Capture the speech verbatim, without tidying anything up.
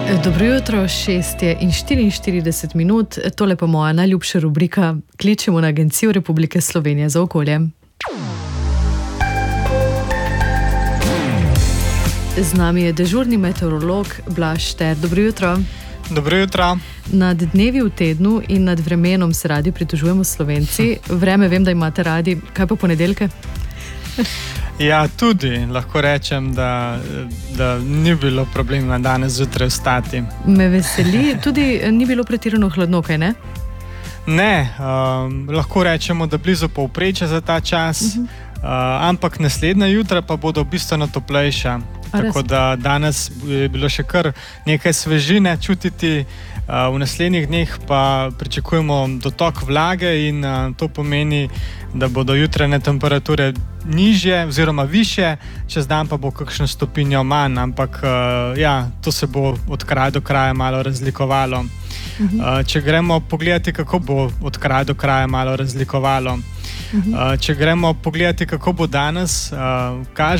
Dobro jutro, šest je in štiriinštirideset minut, tole pa moja najljubša rubrika, kličemo na Agencijo Republike Slovenije za okolje. Z nami je dežurni meteorolog Blaž Šter. Dobro jutro. Dobro jutro. Nad dnevi v tednu in nad vremenom se radi pritožujemo Slovenci. Vreme vem, da imate radi. Kaj pa ponedeljke? Ja, tudi lahko rečem, da, da ni bilo problema danes zjutraj vstati. Me veseli. Tudi ni bilo pretirano hladno, kaj ne? Ne, um, lahko rečemo, da blizu povprečja za ta čas, uh-huh. uh, ampak naslednja jutra pa bodo bistveno toplejša. A tako res? da danes je bilo še kar nekaj svežine čutiti, uh, v naslednjih dneh pa pričakujemo dotok vlage in uh, to pomeni, da bodo jutranje temperature nižje oziroma višje, čez dan pa bo kakšno stopinjo manj, ampak uh, ja, to se bo od kraja do kraja malo razlikovalo. Uh-huh. Uh, če gremo pogledati, kako bo od kraja do kraja malo razlikovalo. Uh-huh. Uh, če gremo pogledati, kako bo danes, uh, kaže